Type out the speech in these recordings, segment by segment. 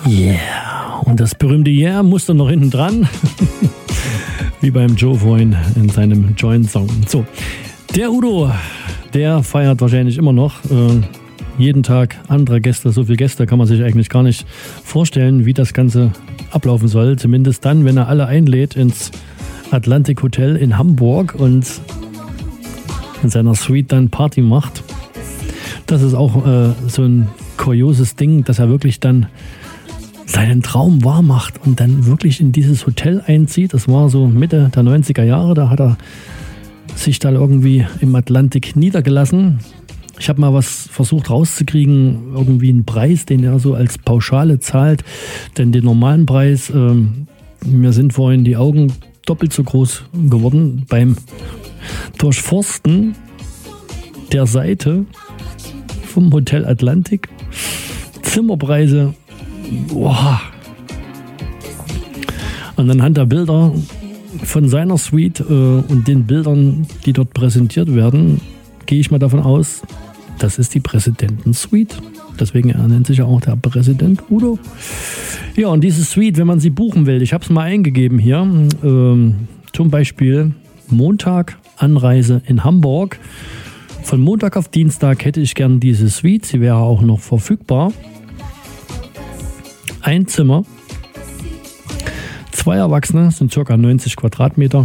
Yeah. Und das berühmte Yeah musste noch hinten dran. Wie beim Joe vorhin in seinem Joint-Song. So, der Udo, der feiert wahrscheinlich immer noch jeden Tag andere Gäste. So viele Gäste kann man sich eigentlich gar nicht vorstellen, wie das Ganze ablaufen soll. Zumindest dann, wenn er alle einlädt ins Atlantic Hotel in Hamburg und in seiner Suite dann Party macht. Das ist auch so ein kurioses Ding, dass er wirklich dann seinen Traum wahr macht und dann wirklich in dieses Hotel einzieht. Das war so Mitte der 90er Jahre, da hat er sich da irgendwie im Atlantik niedergelassen. Ich habe mal was versucht rauszukriegen, irgendwie einen Preis, den er so als Pauschale zahlt, denn den normalen Preis, mir sind vorhin die Augen doppelt so groß geworden beim Durchforsten der Seite vom Hotel Atlantik. Zimmerpreise, boah. Und anhand der Bilder von seiner Suite und den Bildern, die dort präsentiert werden, gehe ich mal davon aus, das ist die Präsidentensuite. Deswegen er nennt sich ja auch der Präsident Udo. Ja, und diese Suite, wenn man sie buchen will, ich habe es mal eingegeben hier, zum Beispiel Montag Anreise in Hamburg. Von Montag auf Dienstag hätte ich gern diese Suite, sie wäre auch noch verfügbar. Ein Zimmer, 2 Erwachsene, sind ca. 90 Quadratmeter.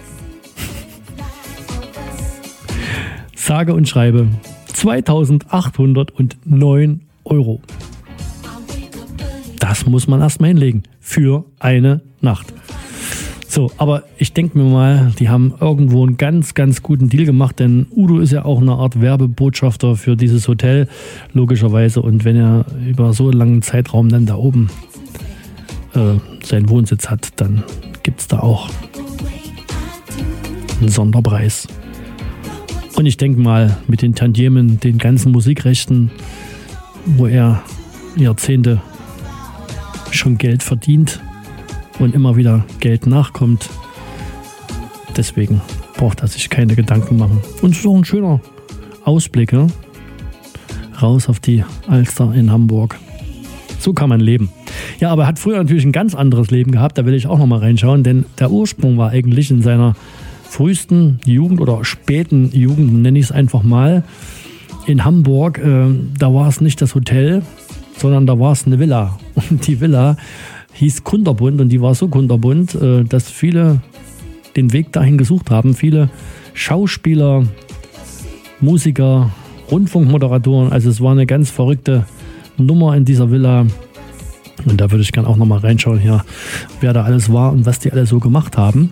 Sage und schreibe 2.809 €. Das muss man erstmal hinlegen für eine Nacht. So, aber ich denke mir mal, die haben irgendwo einen ganz, ganz guten Deal gemacht, denn Udo ist ja auch eine Art Werbebotschafter für dieses Hotel, logischerweise. Und wenn er über so einen langen Zeitraum dann da oben seinen Wohnsitz hat, dann gibt es da auch einen Sonderpreis. Und ich denke mal, mit den Tantiemen, den ganzen Musikrechten, wo er Jahrzehnte schon Geld verdient und immer wieder Geld nachkommt, deswegen braucht er sich keine Gedanken machen. Und es ist auch ein schöner Ausblick, ne? Raus auf die Alster in Hamburg. So kann man leben. Ja, aber er hat früher natürlich ein ganz anderes Leben gehabt, da will ich auch noch mal reinschauen, denn der Ursprung war eigentlich in seiner frühesten Jugend oder späten Jugend, nenne ich es einfach mal, in Hamburg. Da war es nicht das Hotel, sondern da war es eine Villa. Und die Villa hieß Kunterbunt und die war so kunterbunt, dass viele den Weg dahin gesucht haben. Viele Schauspieler, Musiker, Rundfunkmoderatoren. Also es war eine ganz verrückte Nummer in dieser Villa. Und da würde ich gerne auch nochmal reinschauen hier, wer da alles war und was die alle so gemacht haben.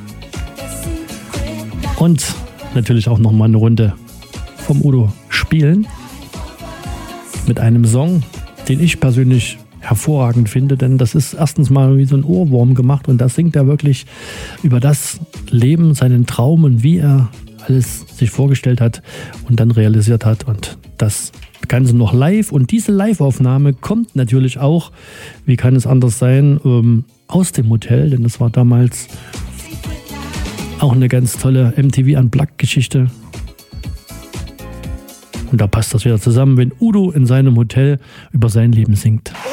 Und natürlich auch nochmal eine Runde vom Udo spielen. Mit einem Song, den ich persönlich hervorragend finde, denn das ist erstens mal wie so ein Ohrwurm gemacht und da singt er wirklich über das Leben, seinen Traum und wie er alles sich vorgestellt hat und dann realisiert hat und das Ganze noch live. Und diese Live-Aufnahme kommt natürlich auch, wie kann es anders sein, aus dem Hotel, denn das war damals auch eine ganz tolle MTV Unplugged-Geschichte. Und da passt das wieder zusammen, wenn Udo in seinem Hotel über sein Leben singt.